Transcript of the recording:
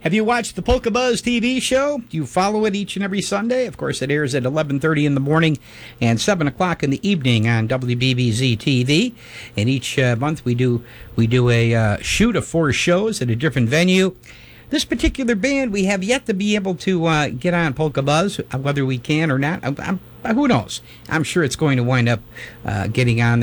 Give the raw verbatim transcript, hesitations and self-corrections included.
Have you watched the Polka Buzz T V show? Do you follow it each and every Sunday? Of course, it airs at eleven thirty in the morning and seven o'clock in the evening on W B B Z T V. And each uh, month we do we do a uh, shoot of four shows at a different venue. This particular band, we have yet to be able to uh, get on Polka Buzz, whether we can or not. I'm, I'm, who knows? I'm sure it's going to wind up uh, getting on there.